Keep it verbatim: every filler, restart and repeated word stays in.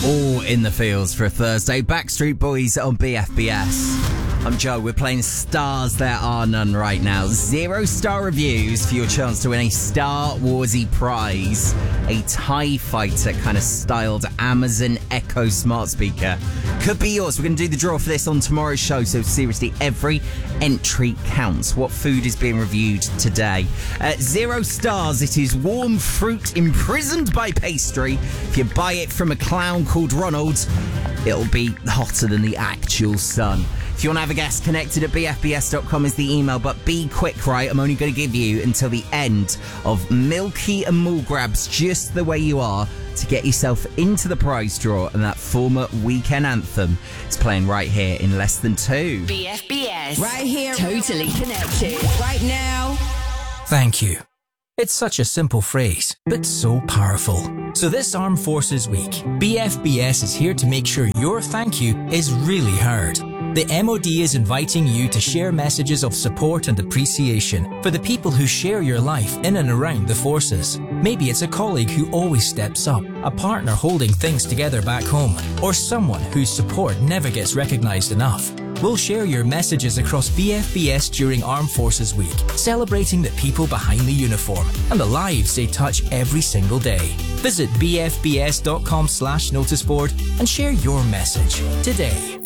All in the fields for a Thursday. Backstreet Boys on B F B S. I'm Joe. We're playing Stars There Are None right now. Zero star reviews for your chance to win a Star Warsy prize. A TIE Fighter kind of styled Amazon Echo smart speaker. Could be yours. We're going to do the draw for this on tomorrow's show, so seriously, every entry counts. What food is being reviewed today? Uh, zero stars. It is warm fruit imprisoned by pastry. If you buy it from a clown called Ronald, it'll be hotter than the actual sun. If you want to have a guest, connected at b f b s dot com is the email, but be quick, right? I'm only going to give you until the end of Milky and Mall Grabs, just the way you are, to get yourself into the prize draw, and that former weekend anthem is playing right here in less than two. B F B S. Right here. Totally connected. Right now. Thank you. It's such a simple phrase, but so powerful. So this Armed Forces Week, B F B S is here to make sure your thank you is really heard. The M O D is inviting you to share messages of support and appreciation for the people who share your life in and around the forces. Maybe it's a colleague who always steps up, a partner holding things together back home, or someone whose support never gets recognised enough. We'll share your messages across B F B S during Armed Forces Week, celebrating the people behind the uniform and the lives they touch every single day. Visit b f b s dot com slash noticeboard and share your message today.